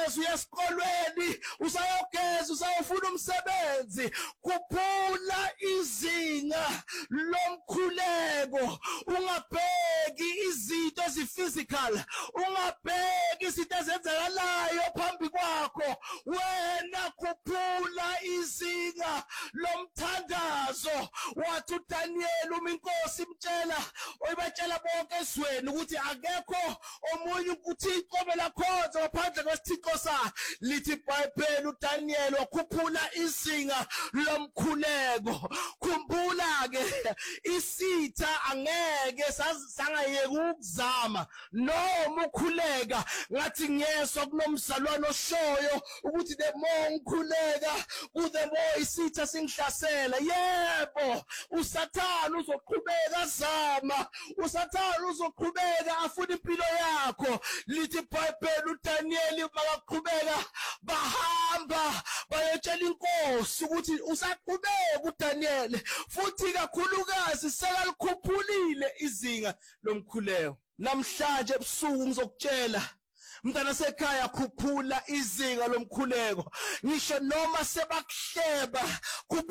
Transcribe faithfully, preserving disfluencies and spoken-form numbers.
usayogeza uyesikolweni usayogeza usayofuna umsebenzi kuphula izinga lomkhuleko ungabheki izinto eziphysical ungabheki izinto ezenzakalayo phambi kwakho wena kuphula izinga lomthandazo wathi uDaniel uma inkosi imtshela oyibatshela bonke esweni ukuthi akekho omunye uThixo belakhonza ngaphandle kwesithixo sakhe lithi iBhayibheli uDaniel wakhuphula izinga lomkhuleko khumbula ke isitha angeke sangayeka ukuzama noma ukhuleka ngathi ngiyeswa kunomzalwane oshoyo ukuthi the more ngikhuleka the more isitha singihlasela yebo usathana uzoqhubeka zama usathana uzoqhubeka afuna impilo yakho lithi iBhayibheli uDaniel bakaqhubeka bahamba bayotshela inkosi ukuthi usaqhubeka uDaniel futhi kakhulukazi sekalikhuphulile izinga lomkhuleko namhlanje ebusuku ngizokutshela mntana sekhaya khuphula izinga lomkhuleko ngisho noma sebakuhleba